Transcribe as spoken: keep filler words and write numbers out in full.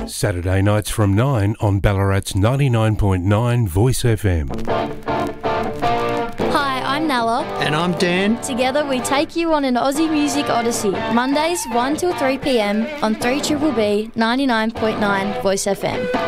Saturday nights from nine on Ballarat's ninety-nine point nine Voice F M. Hi, I'm Nala. And I'm Dan. Together we take you on an Aussie music odyssey. Mondays one till three p m on three B B B ninety-nine point nine Voice F M.